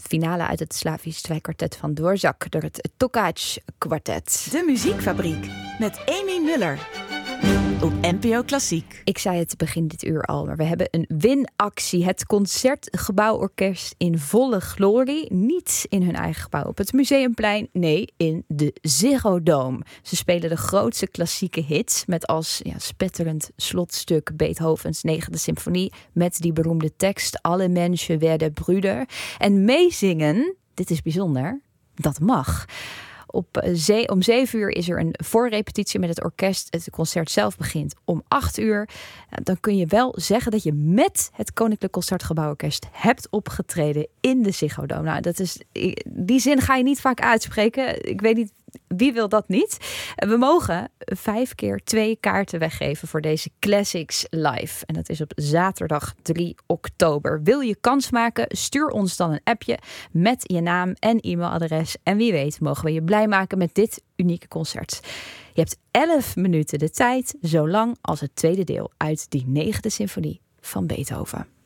finale uit het Slavisch strijkkwartet van Dvorak door het Tokač kwartet. De Muziekfabriek met Amy Muller op NPO Klassiek. Ik zei het begin dit uur al, maar we hebben een winactie. Het Concertgebouworkest in volle glorie. Niet in hun eigen gebouw op het Museumplein. Nee, in de Ziggo Dome. Ze spelen de grootste klassieke hits met als spetterend slotstuk Beethovens 9e symfonie met die beroemde tekst Alle Menschen werden Brüder. En meezingen, dit is bijzonder, dat mag. Om 7 uur is er een voorrepetitie met het orkest. Het concert zelf begint om 8 uur. Dan kun je wel zeggen dat je met het Koninklijk Concertgebouworkest hebt opgetreden in de Ziggo Dome. Nou, die zin ga je niet vaak uitspreken. Ik weet niet, wie wil dat niet? We mogen 5 keer 2 kaarten weggeven voor deze Classics Live. En dat is op zaterdag 3 oktober. Wil je kans maken? Stuur ons dan een appje met je naam en e-mailadres. En wie weet mogen we je blij maken met dit unieke concert. Je hebt 11 minuten de tijd, zo lang als het tweede deel uit die 9e symfonie van Beethoven.